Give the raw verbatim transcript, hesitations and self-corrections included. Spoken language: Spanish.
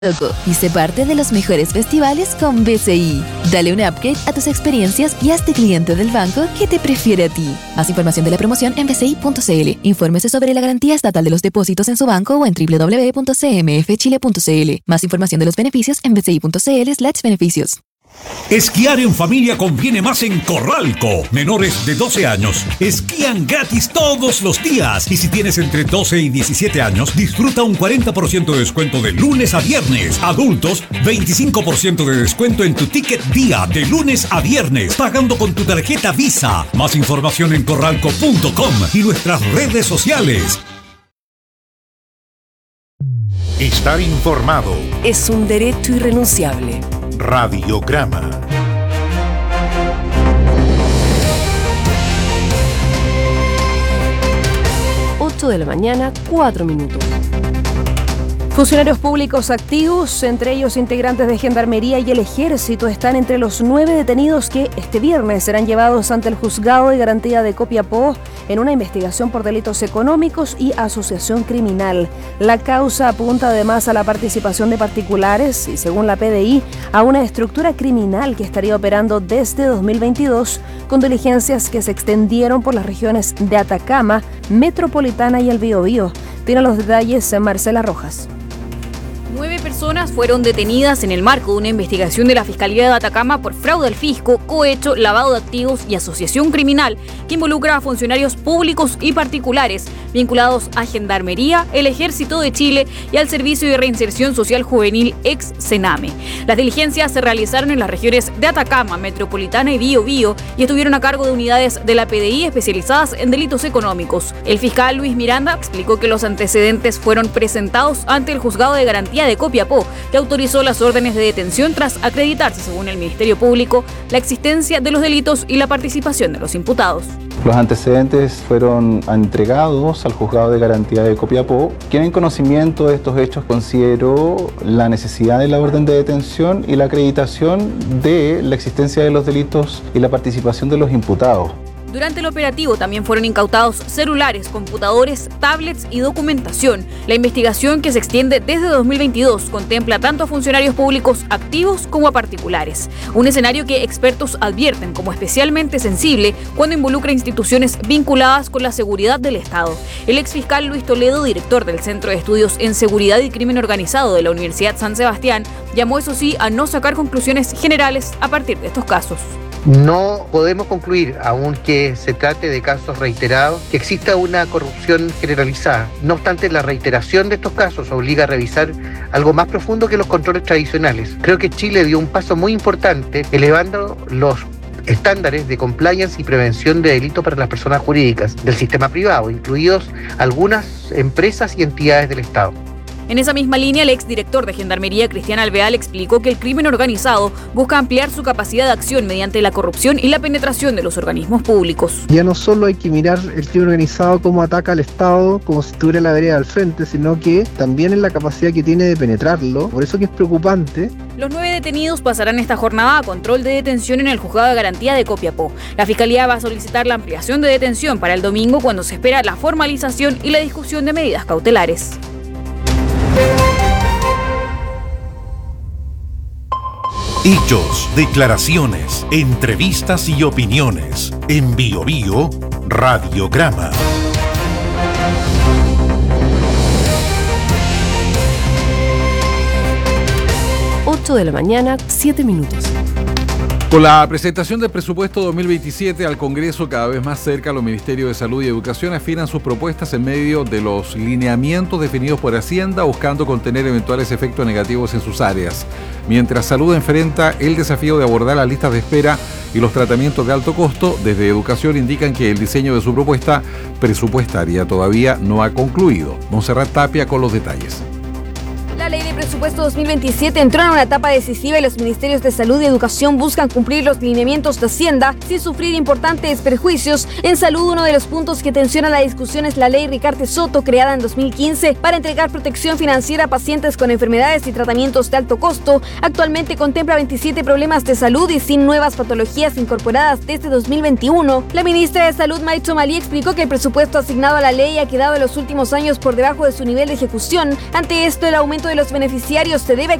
Loco y sé parte de los mejores festivales con B C I. Dale un upgrade a tus experiencias y hazte cliente del banco que te prefiere a ti. Más información de la promoción en b c i punto c l. Infórmese sobre la garantía estatal de los depósitos en su banco o en w w w punto c m f chile punto c l. Más información de los beneficios en b c i punto c l slash beneficios. Esquiar en familia conviene más en Corralco. Menores de doce años esquían gratis todos los días. Y si tienes entre doce y diecisiete años, disfruta un cuarenta por ciento de descuento de lunes a viernes. Adultos, veinticinco por ciento de descuento en tu ticket día de lunes a viernes, pagando con tu tarjeta Visa. Más información en corralco punto com y nuestras redes sociales. Estar informado es un derecho irrenunciable. Radiograma. ocho de la mañana, cuatro minutos. Funcionarios públicos activos, entre ellos integrantes de Gendarmería y el Ejército, están entre los nueve detenidos que este viernes serán llevados ante el Juzgado de Garantía de Copiapó en una investigación por delitos económicos y asociación criminal. La causa apunta además a la participación de particulares y, según la P D I, a una estructura criminal que estaría operando desde dos mil veintidós con diligencias que se extendieron por las regiones de Atacama, Metropolitana y el Biobío. Tiene los detalles Marcela Rojas. Nueve personas fueron detenidas en el marco de una investigación de la Fiscalía de Atacama por fraude al fisco, cohecho, lavado de activos y asociación criminal que involucra a funcionarios públicos y particulares vinculados a Gendarmería, el Ejército de Chile y al Servicio de Reinserción Social Juvenil ex Sename. Las diligencias se realizaron en las regiones de Atacama, Metropolitana y Biobío y estuvieron a cargo de unidades de la P D I especializadas en delitos económicos. El fiscal Luis Miranda explicó que los antecedentes fueron presentados ante el Juzgado de Garantía de Copiapó, que autorizó las órdenes de detención tras acreditarse, según el Ministerio Público, la existencia de los delitos y la participación de los imputados. Los antecedentes fueron entregados al Juzgado de Garantía de Copiapó, quien en conocimiento de estos hechos consideró la necesidad de la orden de detención y la acreditación de la existencia de los delitos y la participación de los imputados. Durante el operativo también fueron incautados celulares, computadores, tablets y documentación. La investigación, que se extiende desde dos mil veintidós, contempla tanto a funcionarios públicos activos como a particulares. Un escenario que expertos advierten como especialmente sensible cuando involucra instituciones vinculadas con la seguridad del Estado. El exfiscal Luis Toledo, director del Centro de Estudios en Seguridad y Crimen Organizado de la Universidad San Sebastián, llamó eso sí a no sacar conclusiones generales a partir de estos casos. No podemos concluir, aunque se trate de casos reiterados, que exista una corrupción generalizada. No obstante, la reiteración de estos casos obliga a revisar algo más profundo que los controles tradicionales. Creo que Chile dio un paso muy importante elevando los estándares de compliance y prevención de delitos para las personas jurídicas del sistema privado, incluidos algunas empresas y entidades del Estado. En esa misma línea, el exdirector de Gendarmería, Cristian Alvear, explicó que el crimen organizado busca ampliar su capacidad de acción mediante la corrupción y la penetración de los organismos públicos. Ya no solo hay que mirar el crimen organizado cómo ataca al Estado, como si estuviera la vereda al frente, sino que también en la capacidad que tiene de penetrarlo. Por eso que es preocupante. Los nueve detenidos pasarán esta jornada a control de detención en el Juzgado de Garantía de Copiapó. La Fiscalía va a solicitar la ampliación de detención para el domingo, cuando se espera la formalización y la discusión de medidas cautelares. Hechos, declaraciones, entrevistas y opiniones. En Biobío, Radiograma. ocho de la mañana, siete minutos. Con la presentación del presupuesto dos mil veintisiete al Congreso cada vez más cerca, los Ministerios de Salud y Educación afinan sus propuestas en medio de los lineamientos definidos por Hacienda, buscando contener eventuales efectos negativos en sus áreas. Mientras Salud enfrenta el desafío de abordar las listas de espera y los tratamientos de alto costo, desde Educación indican que el diseño de su propuesta presupuestaria todavía no ha concluido. Montserrat Tapia con los detalles. La ley de presupuesto dos mil veintisiete entró en una etapa decisiva y los ministerios de Salud y Educación buscan cumplir los lineamientos de Hacienda sin sufrir importantes perjuicios. En salud, uno de los puntos que tensiona la discusión es la ley Ricardo Soto, creada en dos mil quince para entregar protección financiera a pacientes con enfermedades y tratamientos de alto costo. Actualmente contempla veintisiete problemas de salud y sin nuevas patologías incorporadas desde dos mil veintiuno. La ministra de Salud, Maicho Malí, explicó que el presupuesto asignado a la ley ha quedado en los últimos años por debajo de su nivel de ejecución. Ante esto, el aumento de los beneficios beneficiarios se debe